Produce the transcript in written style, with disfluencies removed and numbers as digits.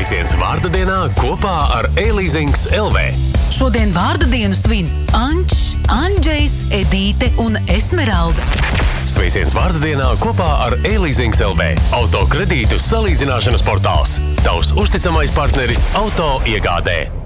Sveiciens vārda dienā kopā ar e-leasings LV. Šodien vārda dienu svin Ančs, Andžejs, Edīte un Esmeralda. Sveiciens vārda dienā kopā ar e-leasings LV. Auto kredītu salīdzināšanas portāls. Tavs uzticamais partneris auto iegādē.